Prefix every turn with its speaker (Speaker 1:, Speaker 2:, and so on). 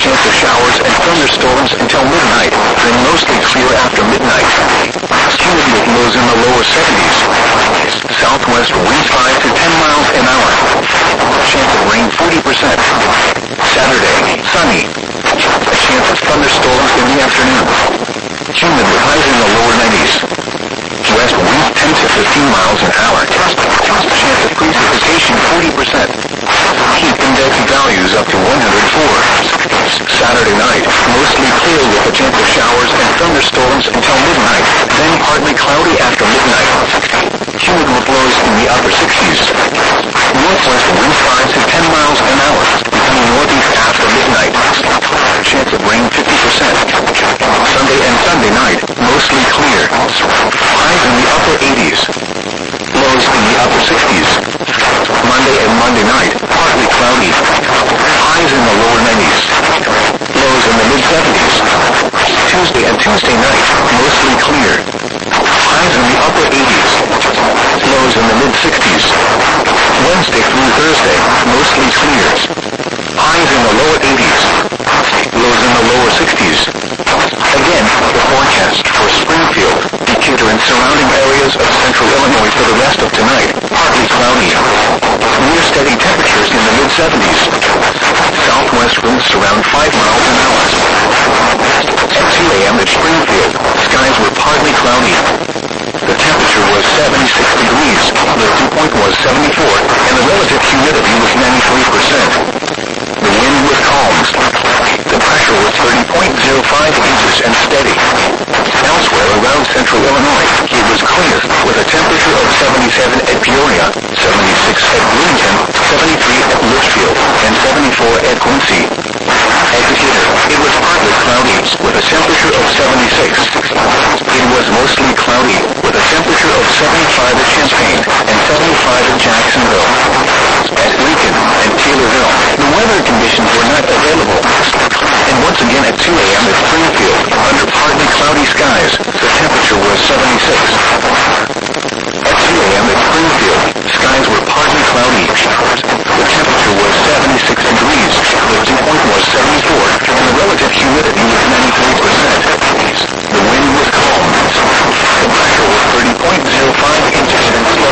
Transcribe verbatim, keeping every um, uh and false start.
Speaker 1: chance of showers and thunderstorms until midnight, then mostly clear after midnight. Humid with lows in the lower seventies. Southwest winds five to ten miles an hour. Chance of rain forty percent. Saturday, sunny. A chance of thunderstorms in the afternoon. Humid with highs in the lower nineties. West winds ten to fifteen miles an hour. Chance of precipitation forty percent. Heat index values up to one hundred four. Saturday night, mostly clear with a chance of showers and thunderstorms until midnight, then partly cloudy after midnight. Humid with lows in the upper sixties. Northwest winds five to ten miles an hour, becoming northeast after midnight. Chance of rain fifty percent. Sunday and Sunday night, mostly clear. Highs in the upper eighties. Lows in the upper sixties. Monday and Monday night, partly cloudy. Highs in the lower nineties. Lows in the mid-seventies. Tuesday and Tuesday night, mostly clear. Highs in the upper eighties. Lows in the mid-sixties. Wednesday through Thursday, mostly clear. Highs in the lower eighties. Lows in the lower sixties. Again, the forecast for Springfield, Decatur, and surrounding areas of central Illinois for the rest of tonight, partly cloudy. Near steady temperatures in the mid-seventies. Southwest winds around five miles an hour. At two a m at Springfield, skies were partly cloudy. The temperature was seventy-six degrees, the dew point was seventy-four, and the relative humidity was ninety-three percent. The wind was calm. The pressure was thirty point zero five inches and steady. Elsewhere around central Illinois, it was clear, with a temperature of seventy-seven at Peoria, seventy-six at Bloomington, seventy-three at Litchfield, and seventy-four at Quincy. At Decatur, it was partly cloudy, with a temperature of seventy-six. It was mostly cloudy, with a temperature of seventy-five at Champaign and seventy-five at Jacksonville. At Lincoln and Taylorville, the weather conditions were not available. And once again at two a m at Springfield, under partly cloudy skies, the temperature was seventy-six.